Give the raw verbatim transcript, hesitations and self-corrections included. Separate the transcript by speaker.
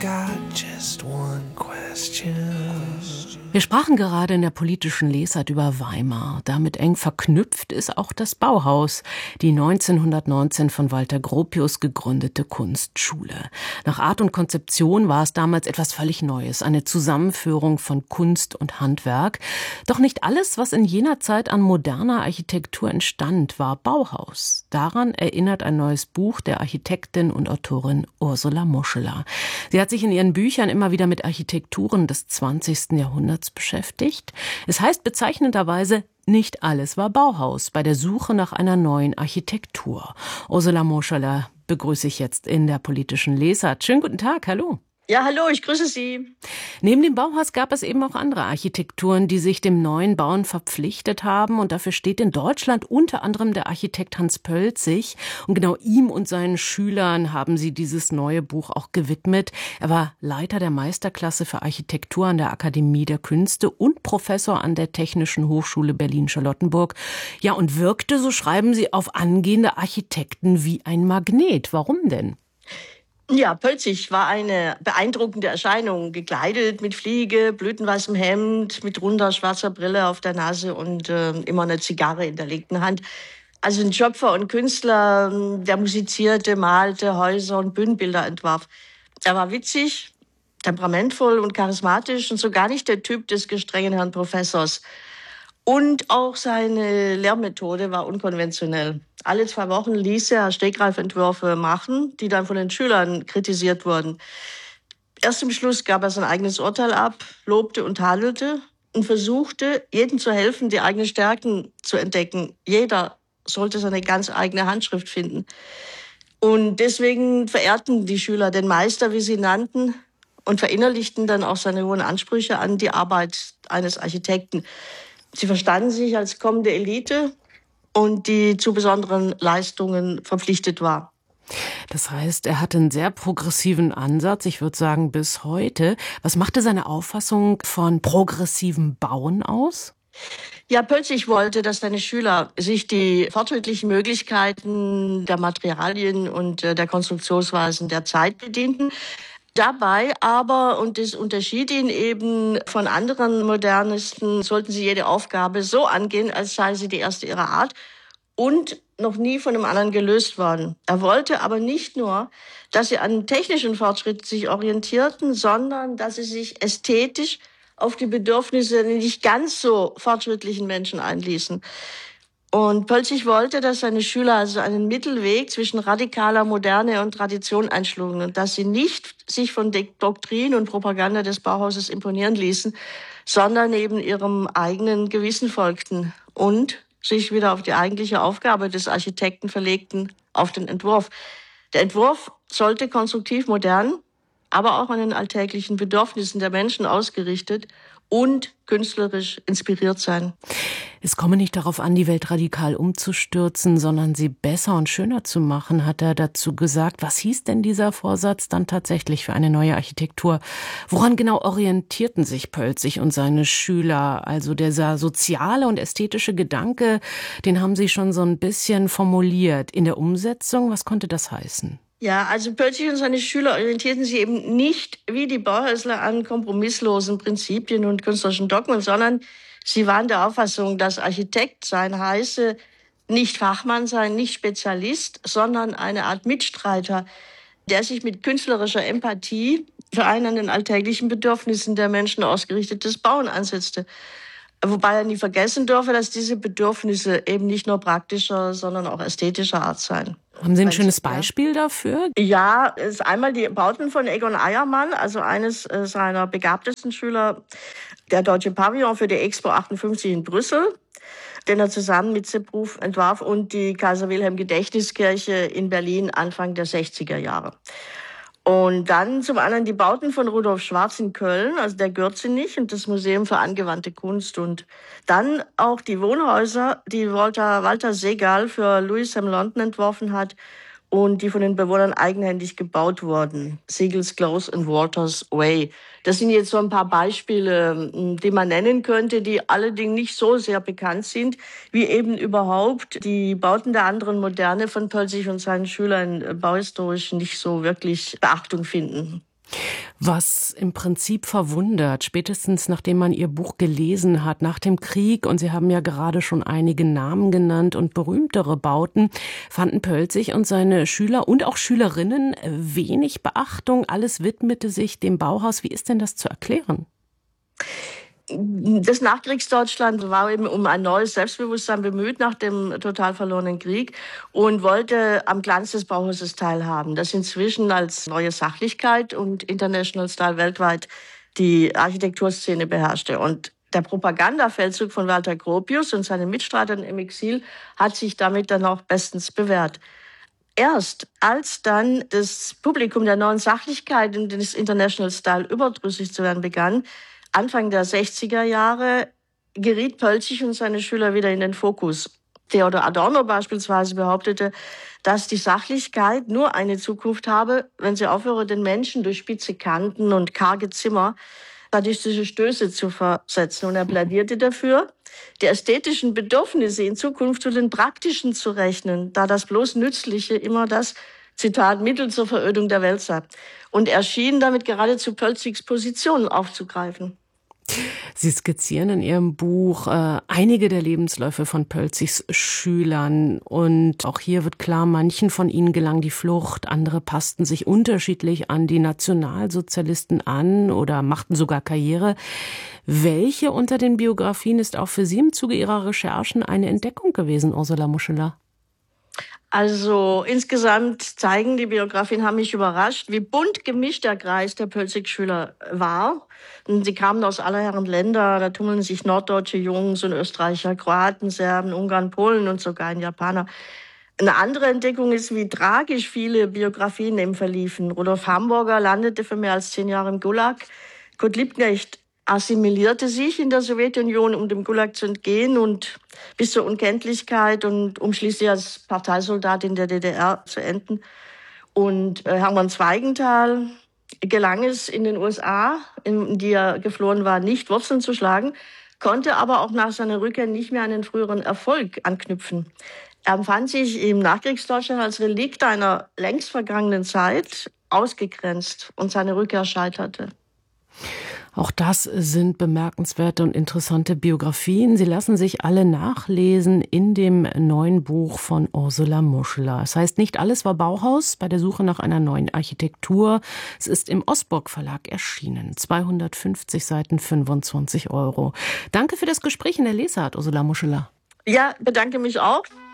Speaker 1: got just one question.
Speaker 2: Wir sprachen gerade in der politischen Lesart über Weimar. Damit eng verknüpft ist auch das Bauhaus, die neunzehnhundertneunzehn von Walter Gropius gegründete Kunstschule. Nach Art und Konzeption war es damals etwas völlig Neues, eine Zusammenführung von Kunst und Handwerk. Doch nicht alles, was in jener Zeit an moderner Architektur entstand, war Bauhaus. Daran erinnert ein neues Buch der Architektin und Autorin Ursula Moscheler. Sie hat sich in ihren Büchern immer wieder mit Architekturen des zwanzigsten Jahrhunderts beschäftigt. Es heißt bezeichnenderweise, nicht alles war Bauhaus bei der Suche nach einer neuen Architektur. Ursula Moscheler begrüße ich jetzt in der politischen Lesart. Schönen guten Tag, hallo.
Speaker 3: Ja, hallo, ich grüße Sie.
Speaker 2: Neben dem Bauhaus gab es eben auch andere Architekturen, die sich dem neuen Bauen verpflichtet haben. Und dafür steht in Deutschland unter anderem der Architekt Hans Pölzig. Und genau ihm und seinen Schülern haben sie dieses neue Buch auch gewidmet. Er war Leiter der Meisterklasse für Architektur an der Akademie der Künste und Professor an der Technischen Hochschule Berlin-Charlottenburg. Ja, und wirkte, so schreiben sie, auf angehende Architekten wie ein Magnet. Warum denn?
Speaker 3: Ja, Pölzig war eine beeindruckende Erscheinung, gekleidet mit Fliege, blütenweißem Hemd, mit runder schwarzer Brille auf der Nase und äh, immer eine Zigarre in der linken Hand. Also ein Schöpfer und Künstler, der musizierte, malte, Häuser und Bühnenbilder entwarf. Er war witzig, temperamentvoll und charismatisch und so gar nicht der Typ des gestrengen Herrn Professors. Und auch seine Lehrmethode war unkonventionell. Alle zwei Wochen ließ er Stegreifentwürfe machen, die dann von den Schülern kritisiert wurden. Erst im Schluss gab er sein eigenes Urteil ab, lobte und tadelte und versuchte, jedem zu helfen, die eigenen Stärken zu entdecken. Jeder sollte seine ganz eigene Handschrift finden. Und deswegen verehrten die Schüler den Meister, wie sie ihn nannten, und verinnerlichten dann auch seine hohen Ansprüche an die Arbeit eines Architekten. Sie verstanden sich als kommende Elite und die zu besonderen Leistungen verpflichtet war.
Speaker 2: Das heißt, er hatte einen sehr progressiven Ansatz, ich würde sagen bis heute. Was machte seine Auffassung von progressivem Bauen aus?
Speaker 3: Ja, Pölzig wollte, dass seine Schüler sich die fortschrittlichen Möglichkeiten der Materialien und der Konstruktionsweisen der Zeit bedienten. Dabei aber, und das unterschied ihn eben von anderen Modernisten, sollten sie jede Aufgabe so angehen, als sei sie die erste ihrer Art und noch nie von einem anderen gelöst worden. Er wollte aber nicht nur, dass sie an technischen Fortschritt sich orientierten, sondern dass sie sich ästhetisch auf die Bedürfnisse der nicht ganz so fortschrittlichen Menschen einließen. Und Pölzig wollte, dass seine Schüler also einen Mittelweg zwischen radikaler Moderne und Tradition einschlugen und dass sie nicht sich von der Doktrin und Propaganda des Bauhauses imponieren ließen, sondern eben ihrem eigenen Gewissen folgten und sich wieder auf die eigentliche Aufgabe des Architekten verlegten, auf den Entwurf. Der Entwurf sollte konstruktiv modern, aber auch an den alltäglichen Bedürfnissen der Menschen ausgerichtet und künstlerisch inspiriert sein.
Speaker 2: Es komme nicht darauf an, die Welt radikal umzustürzen, sondern sie besser und schöner zu machen, hat er dazu gesagt. Was hieß denn dieser Vorsatz dann tatsächlich für eine neue Architektur? Woran genau orientierten sich Pölzig und seine Schüler? Also dieser soziale und ästhetische Gedanke, den haben sie schon so ein bisschen formuliert. In der Umsetzung, was konnte das heißen?
Speaker 3: Ja, also Pölzig und seine Schüler orientierten sich eben nicht wie die Bauhäusler an kompromisslosen Prinzipien und künstlerischen Dogmen, sondern sie waren der Auffassung, dass Architekt sein heiße, nicht Fachmann sein, nicht Spezialist, sondern eine Art Mitstreiter, der sich mit künstlerischer Empathie für ein an den alltäglichen Bedürfnissen der Menschen ausgerichtetes Bauen ansetzte. Wobei er nie vergessen dürfe, dass diese Bedürfnisse eben nicht nur praktischer, sondern auch ästhetischer Art seien.
Speaker 2: Haben Sie ein schönes Beispiel dafür?
Speaker 3: Ja, es ist einmal die Bauten von Egon Eiermann, also eines seiner begabtesten Schüler, der Deutsche Pavillon für die Expo achtundfünfzig in Brüssel, den er zusammen mit Sepp Ruf entwarf, und die Kaiser-Wilhelm-Gedächtniskirche in Berlin Anfang der sechziger Jahre. Und dann zum anderen die Bauten von Rudolf Schwarz in Köln, also der Gürzenich und das Museum für angewandte Kunst. Und dann auch die Wohnhäuser, die Walter, Walter Segal für Louis M. London entworfen hat und die von den Bewohnern eigenhändig gebaut wurden. Segal's Close and Walter's Way. Das sind jetzt so ein paar Beispiele, die man nennen könnte, die allerdings nicht so sehr bekannt sind, wie eben überhaupt die Bauten der anderen Moderne von Pölzig und seinen Schülern bauhistorisch nicht so wirklich Beachtung finden.
Speaker 2: Was im Prinzip verwundert, spätestens nachdem man Ihr Buch gelesen hat, nach dem Krieg, und Sie haben ja gerade schon einige Namen genannt und berühmtere Bauten, fanden Pölzig und seine Schüler und auch Schülerinnen wenig Beachtung. Alles widmete sich dem Bauhaus. Wie ist denn das zu erklären?
Speaker 3: Das Nachkriegsdeutschland war eben um ein neues Selbstbewusstsein bemüht nach dem total verlorenen Krieg und wollte am Glanz des Bauhauses teilhaben, das inzwischen als neue Sachlichkeit und International Style weltweit die Architekturszene beherrschte. Und der Propagandafeldzug von Walter Gropius und seinen Mitstreitern im Exil hat sich damit dann auch bestens bewährt. Erst als dann das Publikum der neuen Sachlichkeit und des International Style überdrüssig zu werden begann, Anfang der sechziger Jahre, geriet Pölzig und seine Schüler wieder in den Fokus. Theodor Adorno beispielsweise behauptete, dass die Sachlichkeit nur eine Zukunft habe, wenn sie aufhöre, den Menschen durch spitze Kanten und karge Zimmer sadistische Stöße zu versetzen. Und er plädierte dafür, die ästhetischen Bedürfnisse in Zukunft zu den praktischen zu rechnen, da das bloß Nützliche immer das, Zitat, Mittel zur Verödung der Welt sei. Und er schien damit geradezu Pölzigs Position aufzugreifen.
Speaker 2: Sie skizzieren in Ihrem Buch äh, einige der Lebensläufe von Pölzigs Schülern. Und auch hier wird klar, manchen von ihnen gelang die Flucht, andere passten sich unterschiedlich an die Nationalsozialisten an oder machten sogar Karriere. Welche unter den Biografien ist auch für Sie im Zuge Ihrer Recherchen eine Entdeckung gewesen, Ursula Muscheler?
Speaker 3: Also insgesamt zeigen die Biografien, haben mich überrascht, wie bunt gemischt der Kreis der Pölzig-Schüler war. Und sie kamen aus aller Herren Länder, da tummeln sich norddeutsche Jungs und Österreicher, Kroaten, Serben, Ungarn, Polen und sogar ein Japaner. Eine andere Entdeckung ist, wie tragisch viele Biografien eben verliefen. Rudolf Hamburger landete für mehr als zehn Jahre im Gulag. Kurt Liebknecht assimilierte sich in der Sowjetunion, um dem Gulag zu entgehen und bis zur Unkenntlichkeit und um schließlich als Parteisoldat in der D D R zu enden. Und äh, Hermann Zweigenthal gelang es in den U S A, in die er geflohen war, nicht Wurzeln zu schlagen, konnte aber auch nach seiner Rückkehr nicht mehr an den früheren Erfolg anknüpfen. Er empfand sich im Nachkriegsdeutschland als Relikt einer längst vergangenen Zeit ausgegrenzt und seine Rückkehr scheiterte.
Speaker 2: Auch das sind bemerkenswerte und interessante Biografien. Sie lassen sich alle nachlesen in dem neuen Buch von Ursula Muscheler. Es heißt, nicht alles war Bauhaus bei der Suche nach einer neuen Architektur. Es ist im Osborg Verlag erschienen. zweihundertfünfzig Seiten, fünfundzwanzig Euro. Danke für das Gespräch in der Lesart, Ursula Muscheler.
Speaker 3: Ja, bedanke mich auch.